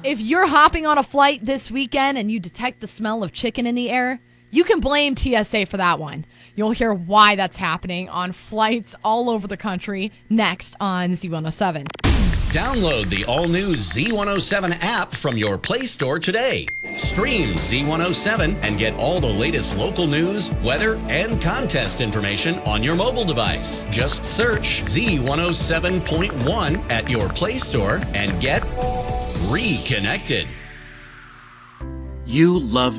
If you're hopping on a flight this weekend and you detect the smell of chicken in the air, you can blame TSA for that one. You'll hear why that's happening on flights all over the country next on Z107. Download the all-new Z107 app from your Play Store today. Stream Z107 and get all the latest local news, weather, and contest information on your mobile device. Just search Z107.1 at your Play Store and get reconnected. You love